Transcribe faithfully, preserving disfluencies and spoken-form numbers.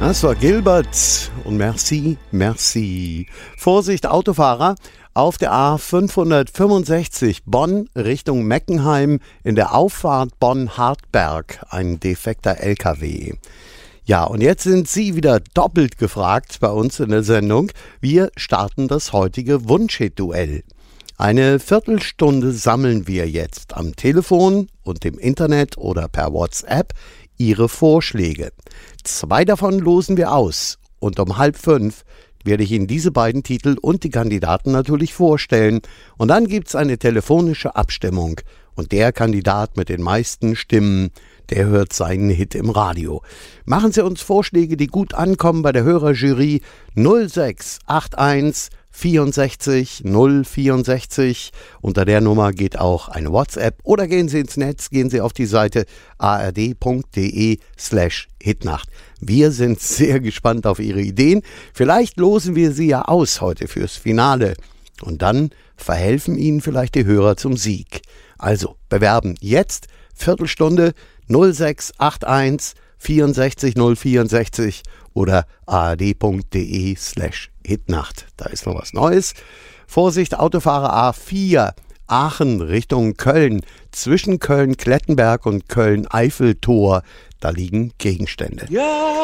Das war Gilbert und merci, merci. Vorsicht Autofahrer, auf der A fünfhundertfünfundsechzig Bonn Richtung Meckenheim in der Auffahrt Bonn-Hartberg ein defekter L K W. Ja, und jetzt sind Sie wieder doppelt gefragt bei uns in der Sendung. Wir starten das heutige Wunschhit-Duell. Eine Viertelstunde sammeln wir jetzt am Telefon und im Internet oder per WhatsApp Ihre Vorschläge. Zwei davon losen wir aus und um halb fünf werde ich Ihnen diese beiden Titel und die Kandidaten natürlich vorstellen und dann gibt es eine telefonische Abstimmung und der Kandidat mit den meisten Stimmen, der hört seinen Hit im Radio. Machen Sie uns Vorschläge, die gut ankommen bei der Hörerjury null sechs acht eins vierundsechzig null vierundsechzig. Unter der Nummer geht auch eine WhatsApp oder gehen Sie ins Netz, gehen Sie auf die Seite ard.de slash Hitnacht. Wir sind sehr gespannt auf Ihre Ideen. Vielleicht losen wir sie ja aus heute fürs Finale und dann verhelfen Ihnen vielleicht die Hörer zum Sieg. Also bewerben jetzt Viertelstunde null sechs acht eins vierundsechzig null vierundsechzig oder ard.de slash Hitnacht. Da ist noch was Neues. Vorsicht, Autofahrer A vier, Aachen Richtung Köln. Zwischen Köln-Klettenberg und Köln-Eiffeltor, da liegen Gegenstände. Ja.